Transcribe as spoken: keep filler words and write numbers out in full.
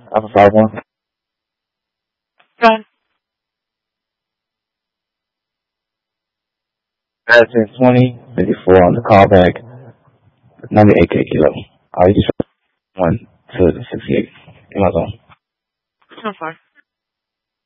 Alpha five one. Run. Madison twenty fifty-four on the callback. Number eight K Kilo. Are you just one to sixty-eight? In my zone. So far.